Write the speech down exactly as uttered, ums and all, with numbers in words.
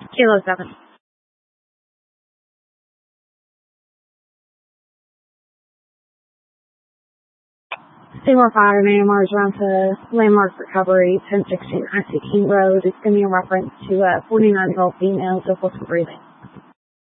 Kilo seven. Seymour five, Myanmar's around to landmark recovery, ten sixteen I C King Road. It's going to be in reference to a forty-nine-year-old female, difficult breathing.